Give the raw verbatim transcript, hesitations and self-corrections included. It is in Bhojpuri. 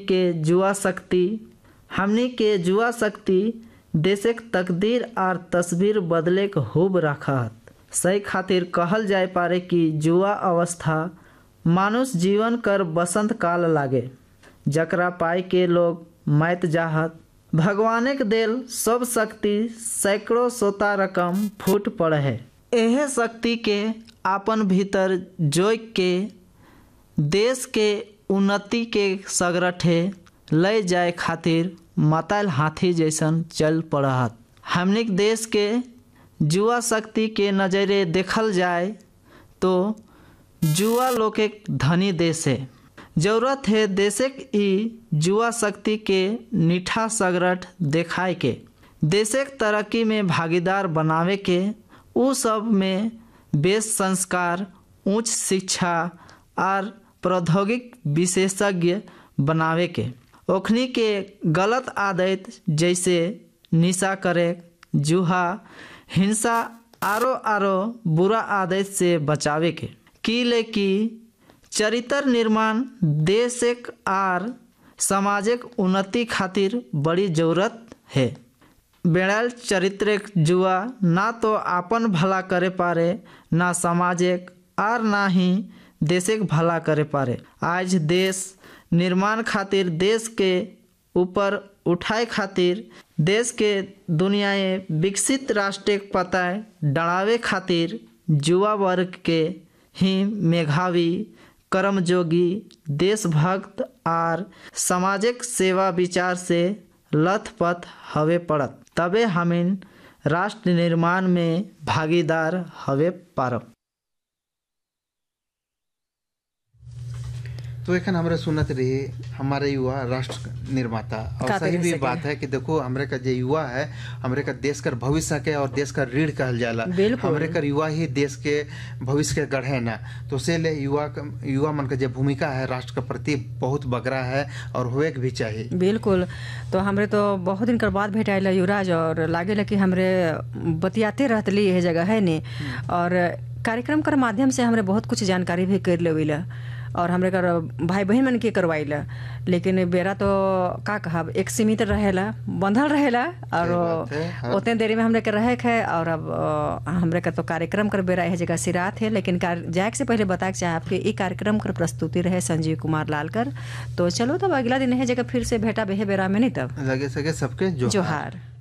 के जुआ शक्ति हमनी के जुआ शक्ति देशक तकदीर आर तस्वीर बदले के खूब रखत। सही खातिर कहल जाए पारे कि जुआ अवस्था मानुष जीवन कर बसंत काल लागे, जकरा पाई के लोग मैत जाहत। भगवान के देल सब शक्ति सैकड़ों सोता रकम फूट पड़े है। एहे शक्ति के आपन भीतर जोग के देश के उन्नति के सगरठे ले जाए खातिर मतल हाथी जैसन चल पड़त। हमनी देश के जुआ शक्ति के नज़रे देखल जाए तो जुआ लोग एक धनी देश है। जरूरत है देशक ई जुआ शक्ति के निठा सगरठ देखाए के, देशक तरक्की में भागीदार बनावे के, उ सब में बेस संस्कार, उच्च शिक्षा और प्रौद्योगिक विशेषज्ञ बनावे के। ओखनी के गलत आदत जैसे निशा करे, जुहा, हिंसा आरो आरो बुरा आदत से बचावे के। की लेकि चरित्र निर्माण देशक आर समाजिक उन्नति खातिर बड़ी जरूरत है। बेड़ाल चरित्रक जुआ ना तो आपन भला करे पारे, ना समाजिक और ना ही देशक भला करे पारे। आज देश निर्माण खातिर, देश के ऊपर उठाए खातिर, देश के दुनियाए विकसित राष्ट्र के पता डरावे खातिर जुआ वर्ग के ही मेधावी, कर्मयोगी, देशभक्त और सामाजिक सेवा विचार से लथपथ हवे पड़त। तबे हमिन राष्ट्र निर्माण में भागीदार हवे पारब। तो एखन हमरे सुनत रही हमारे युवा राष्ट्र निर्माता, और सही भी बात है कि देखो हमरे का जो युवा है, हमरे का देश का भविष्य के और देश का रीढ़ कहल जाला। हमरे का युवा ही देश के भविष्य के गढ़े ना, तो से ले युवा युवा मन का जो भूमिका है राष्ट्र के प्रति बहुत बगरा है और होए के भी चाहिए। बिल्कुल। तो हमरे तो बहुत दिन कर बाद भेट आयल युवराज, और लागे कि हमरे बतियाते रहतली यह जगह है ने, और कार्यक्रम कर माध्यम से हमरे बहुत कुछ जानकारी भी कर लेविला और हमरे कर भाई बहन मन के करवाइला। लेकिन बेरा तो का कहब एक सीमित रहेला, बंधल रहेला, और उतने देरी में हमरे के रहे है। और अब हमरे का तो कार्यक्रम कर बेरा यह जगह सिरात है। लेकिन जाए से पहले बताए चाहे आपके ई कार्यक्रम कर प्रस्तुति रहे संजीव कुमार लाल कर। तो चलो तब अगला दिन यह जगह फिर से भेटा बेहे बेरा में नहीं, तब लगे सके सबके जोहार।